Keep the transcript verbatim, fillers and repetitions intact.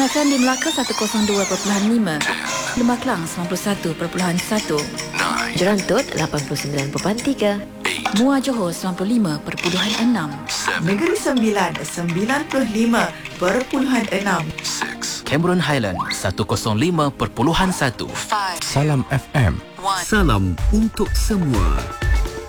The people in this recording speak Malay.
F M di Melaka seratus dua perpuluhan lima, Lembah Kelang sembilan puluh satu perpuluhan satu, Jerantut lapan puluh sembilan perpuluhan tiga, Muar Johor sembilan puluh lima perpuluhan enam, Negeri Sembilan sembilan puluh lima perpuluhan enam, Cameron Highland seratus lima perpuluhan satu. Salam F M. Salam untuk semua.